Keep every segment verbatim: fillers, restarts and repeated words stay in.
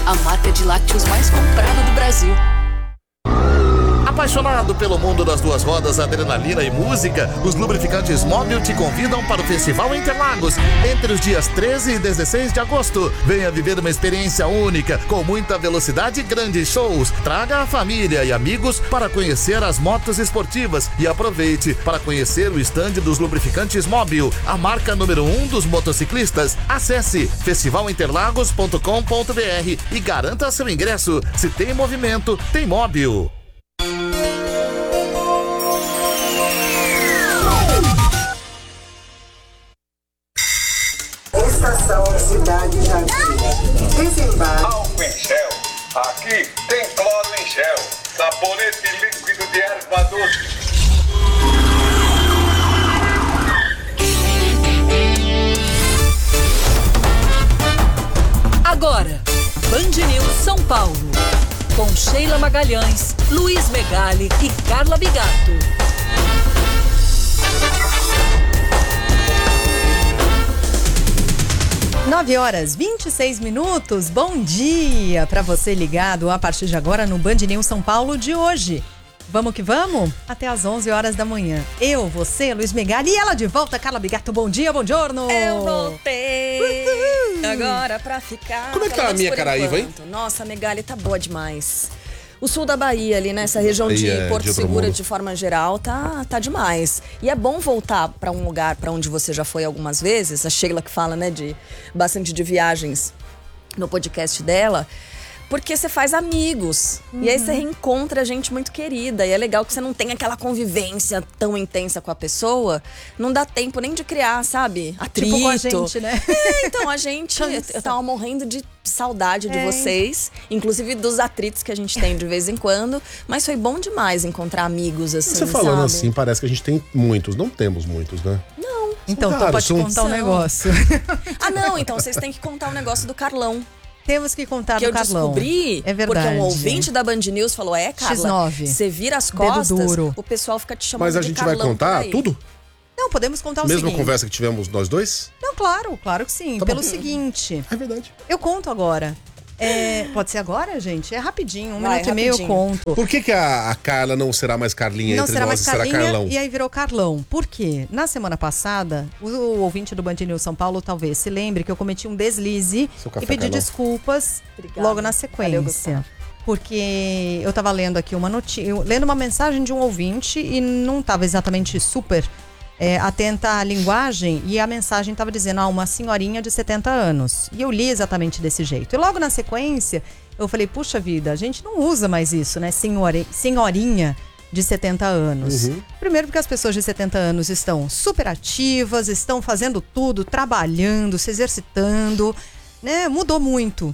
a marca de lácteos mais comprada do Brasil. Apaixonado pelo mundo das duas rodas, adrenalina e música, os lubrificantes Móbil te convidam para o Festival Interlagos entre os dias treze e dezesseis de agosto. Venha viver uma experiência única, com muita velocidade e grandes shows. Traga a família e amigos para conhecer as motos esportivas e aproveite para conhecer o estande dos lubrificantes Móbil, a marca número um dos motociclistas. Acesse festival interlagos ponto com ponto br e garanta seu ingresso. Se tem movimento, tem Móbil. Estação Cidade Jardim. Desembarque. Álcool em gel. Aqui tem cloro em gel. Sabonete líquido de erva doce. Agora, Band News São Paulo. Com Sheila Magalhães, Luiz Megali e Carla Bigato. nove horas e vinte e seis minutos. Bom dia para você ligado a partir de agora no Band News São Paulo de hoje. Vamos que vamos? Até às onze horas da manhã. Eu, você, Luiz Megali e ela de volta, Carla Bigato. Bom dia, bom giorno. Eu voltei. Uhul. Agora pra ficar. Como é que tá a minha Caraíva, hein? Nossa, a Megali tá boa demais. O sul da Bahia, ali nessa região de é, Porto de Seguro, mundo. de forma geral, tá, tá demais. E é bom voltar pra um lugar pra onde você já foi algumas vezes. A Sheila que fala, né, de bastante de viagens no podcast dela. Porque você faz amigos. Uhum. E aí você reencontra gente muito querida. E é legal que você não tem aquela convivência tão intensa com a pessoa. Não dá tempo nem de criar, sabe? Atrito. Tipo com a gente, né? É, então a gente... eu tava morrendo de saudade de é. vocês. Inclusive dos atritos que a gente tem de vez em quando. Mas foi bom demais encontrar amigos, assim, Você falando sabe? assim, parece que a gente tem muitos. Não temos muitos, né? Não. Então, Cara, tu pode são- contar um são- negócio. Ah, não. Então vocês têm que contar o negócio do Carlão. Temos que contar Que do eu Carlão. descobri, É verdade. porque um ouvinte da Band News falou, é, Carla, X nove. você vira as Dedo costas, duro. o pessoal fica te chamando Mas a de gente Carlão vai contar por aí. tudo? Não, podemos contar o Mesma seguinte. conversa que tivemos nós dois? Não, claro, claro que sim. Tá Pelo bom. seguinte, É verdade. eu conto agora. É, pode ser agora, gente? É rapidinho, um Vai, minuto e meio eu rapidinho. conto. Por que que a, a Carla não será mais Carlinha Não entre será nós mais e será Carlinha Carlão? e aí virou Carlão. Por quê? Na semana passada, o, o ouvinte do Band News São Paulo talvez se lembre que eu cometi um deslize Seu café, e pedi Carlão. desculpas Obrigada. logo na Valeu, sequência. Gustavo. Porque eu tava lendo aqui uma notícia, lendo uma mensagem de um ouvinte e não tava exatamente super é, atenta à linguagem, e a mensagem tava dizendo, ah, uma senhorinha de setenta anos. E eu li exatamente desse jeito. E logo na sequência, eu falei, puxa vida, a gente não usa mais isso, né? Senhori, senhorinha de setenta anos. Uhum. Primeiro porque as pessoas de setenta anos estão super ativas, estão fazendo tudo, trabalhando, se exercitando, né? Mudou muito.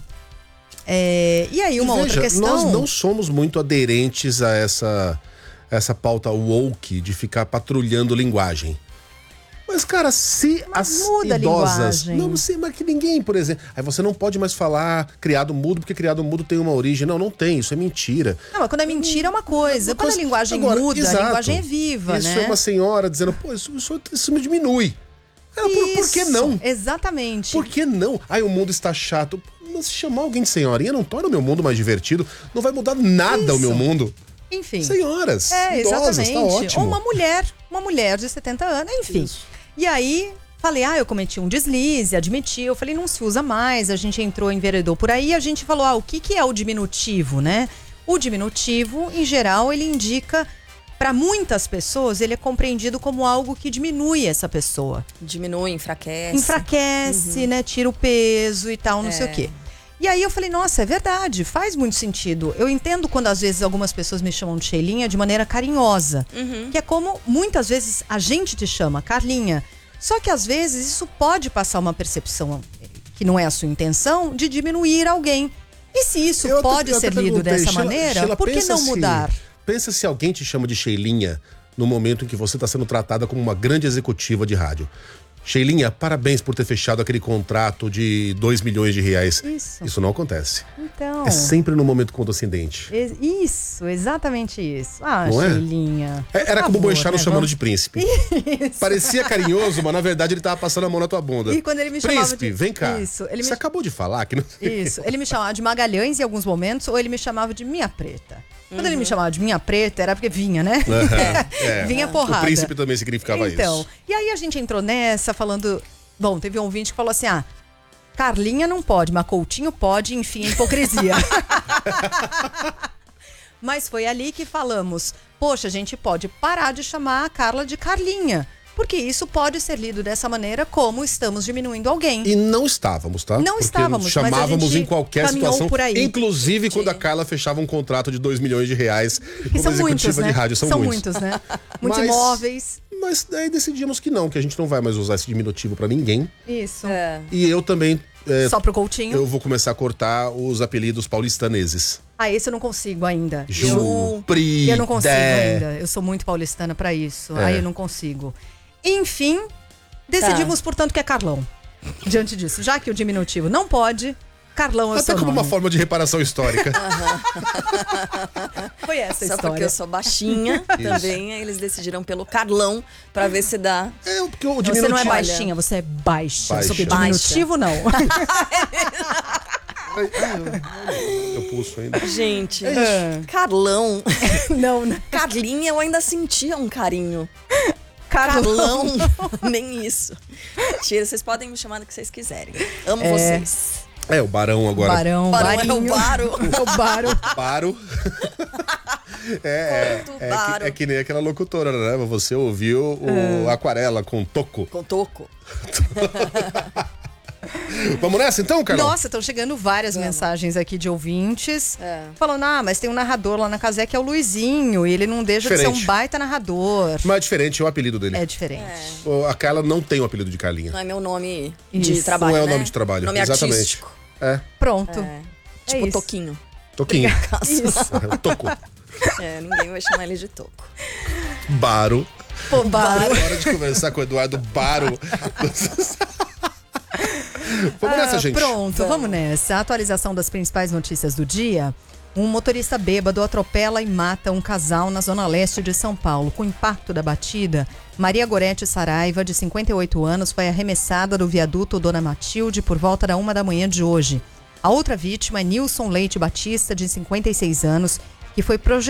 É, e aí uma E outra veja, questão... nós não somos muito aderentes a essa, essa pauta woke de ficar patrulhando linguagem. Mas, cara, se Mas as muda a idosas... linguagem. Não, sei, mas que ninguém, por exemplo... Aí você não pode mais falar criado mudo, porque criado mudo tem uma origem. Não, não tem, isso é mentira. Não, mas quando é mentira é uma coisa. Uma Quando coisa- a linguagem Agora, muda, exato. a linguagem é viva, Isso né? é uma senhora dizendo, pô, isso, isso, isso me diminui. Cara, por, por que Isso, não? Exatamente. Por que não? Ai, o mundo está chato. Mas se chamar alguém de senhorinha não torna o meu mundo mais divertido. Não vai mudar nada Isso. o meu mundo. Enfim. Senhoras, É, idosas, exatamente. tá ótimo. Ou uma mulher, uma mulher de setenta anos, enfim. Isso. E aí, falei, ah, eu cometi um deslize, admiti. Eu falei, não se usa mais. A gente entrou, enveredou por aí. A gente falou, ah, o que, que é o diminutivo, né? O diminutivo, em geral, ele indica... Para muitas pessoas, ele é compreendido como algo que diminui essa pessoa. Diminui, enfraquece. Enfraquece, Uhum. né? Tira o peso e tal, não É. sei o quê. E aí eu falei, nossa, é verdade, faz muito sentido. Eu entendo quando às vezes algumas pessoas me chamam de Sheilinha de maneira carinhosa. Uhum. Que é como muitas vezes a gente te chama, Carlinha. Só que às vezes isso pode passar uma percepção que não é a sua intenção de diminuir alguém. E se isso Eu até- pode eu até ser lido perguntei, dessa Sheila- maneira, Sheila, por que pensa não se- mudar? Pensa se alguém te chama de Sheilinha no momento em que você está sendo tratada como uma grande executiva de rádio. Sheilinha, parabéns por ter fechado aquele contrato de dois milhões de reais. Isso. Isso não acontece. Então. É sempre no momento condescendente. ex- Isso, exatamente isso. Ah, Não é? Sheilinha. É, por Era como o favor, Boechat nos né? chamando Vamos- de príncipe. Isso. Parecia carinhoso, mas na verdade ele tava passando a mão na tua bunda. E quando ele me chamava Príncipe, de- vem cá. Isso, ele Você me- acabou de falar que não... Isso. Ele me chamava de Magalhães em alguns momentos, ou ele me chamava de Minha Preta. Quando ele me chamava de Minha Preta, era porque vinha, né? É. Vinha porrada. O príncipe também significava Então, isso. e aí a gente entrou nessa falando... Bom, teve um ouvinte que falou assim, ah, Carlinha não pode, mas Coutinho pode, enfim, é hipocrisia. Mas foi ali que falamos, poxa, a gente pode parar de chamar a Carla de Carlinha, porque isso pode ser lido dessa maneira como estamos diminuindo alguém. E não estávamos, tá? Não Porque estávamos, mas a chamávamos gente em qualquer caminhou situação. por aí. Inclusive quando a Carla fechava um contrato de dois milhões de reais Que como são executiva muitos, né? de rádio. São, muitos. né? Muitos Mas- imóveis. Mas daí decidimos que não, que a gente não vai mais usar esse diminutivo pra ninguém. Isso. É. E eu também. é, Só pro Coutinho. eu vou começar a cortar os apelidos paulistaneses. Ah, esse eu não consigo ainda. Ju, Pri, Eu não consigo Dé. ainda. Eu sou muito paulistana pra isso. É. Aí eu não consigo. Enfim, decidimos, portanto, que é Carlão. Diante disso. Já que o diminutivo não pode, Carlão é o Até seu como nome. uma forma de reparação histórica. Foi essa a Só porque história. eu sou baixinha também, aí eles decidiram pelo Carlão pra ver se dá. É, porque o Você diminutivo. não é baixinha, você é baixa. Baixa. Sobre Baixa. diminutivo, não. Ai, ai, eu, eu pulso ainda. Gente, É. Carlão. não, não. Carlinha eu ainda sentia um carinho. Carlão. Carlão, nem isso. Mentira, vocês podem me chamar do que vocês quiserem. Amo É. vocês. É, o Barão agora. Barão, Barão é barinho. o Baro. É o Baro. Baro. É, é, Conto é, Baro. que, é que nem aquela locutora, né? Você ouviu o Aquarela com Toco. Com toco. Vamos nessa então, Carol? Nossa, estão chegando várias mensagens aqui de ouvintes. É. Falando, ah, mas tem um narrador lá na Casé que é o Luizinho. E ele não deixa de ser Diferente. um baita narrador. Mas é diferente o apelido dele. É diferente. O- A Carla não tem o apelido de Carlinha. Não é meu nome de Isso. trabalho, Não é o né? nome de trabalho, Nome exatamente. artístico. É, Pronto. É. É Tipo isso. Toquinho. Toquinho. Isso. Toco. É, ninguém vai chamar ele de Toco. Baro. Pô, Baro. Hora de conversar com o Eduardo Baro. Vamos nessa, Ah, gente. Pronto, vamos. nessa. A atualização das principais notícias do dia. Um motorista bêbado atropela e mata um casal na zona leste de São Paulo. Com o impacto da batida, Maria Gorete Saraiva, de cinquenta e oito anos, foi arremessada do viaduto Dona Matilde por volta da uma da manhã de hoje. A outra vítima é Nilson Leite Batista, de cinquenta e seis anos, que foi projetado